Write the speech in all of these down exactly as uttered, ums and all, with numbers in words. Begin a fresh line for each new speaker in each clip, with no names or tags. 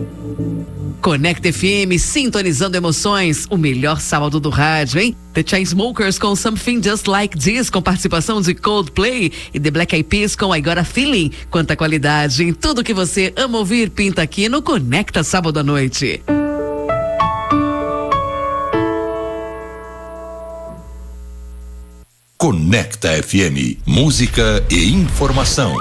Conecta F M, sintonizando emoções. O melhor sábado do rádio, hein? The Chainsmokers com Something Just Like This, com participação de Coldplay, e The Black Eyed Peas com I Got a Feeling. Quanta qualidade em tudo que você ama ouvir, pinta aqui no Conecta Sábado à Noite.
Conecta F M, música e informação.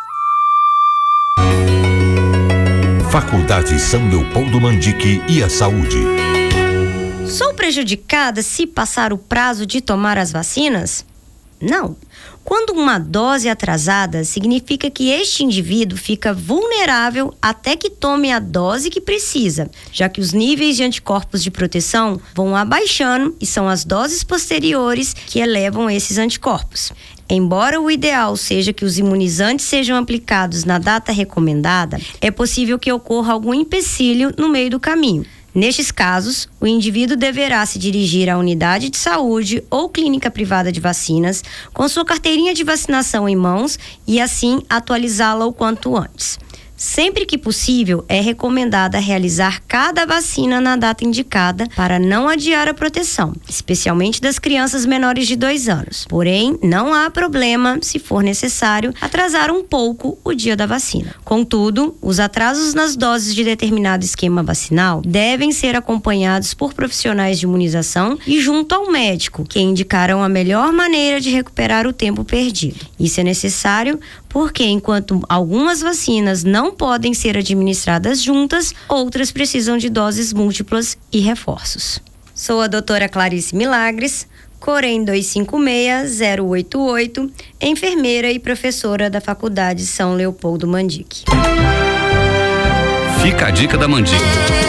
Faculdade São Leopoldo Mandique e a Saúde.
Sou prejudicada se passar o prazo de tomar as vacinas? Não. Quando uma dose é atrasada, significa que este indivíduo fica vulnerável até que tome a dose que precisa, já que os níveis de anticorpos de proteção vão abaixando e são as doses posteriores que elevam esses anticorpos. Embora o ideal seja que os imunizantes sejam aplicados na data recomendada, é possível que ocorra algum empecilho no meio do caminho. Nestes casos, o indivíduo deverá se dirigir à unidade de saúde ou clínica privada de vacinas com sua carteirinha de vacinação em mãos e assim atualizá-la o quanto antes. Sempre que possível, é recomendado realizar cada vacina na data indicada para não adiar a proteção, especialmente das crianças menores de dois anos. Porém, não há problema, se for necessário, atrasar um pouco o dia da vacina. Contudo, os atrasos nas doses de determinado esquema vacinal devem ser acompanhados por profissionais de imunização e junto ao médico, que indicarão a melhor maneira de recuperar o tempo perdido. Isso é necessário porque, enquanto algumas vacinas não podem ser administradas juntas, outras precisam de doses múltiplas e reforços. Sou a doutora Clarice Milagres, Corém dois cinco seis zero oito oito, enfermeira e professora da Faculdade São Leopoldo Mandique.
Fica a dica da Mandique.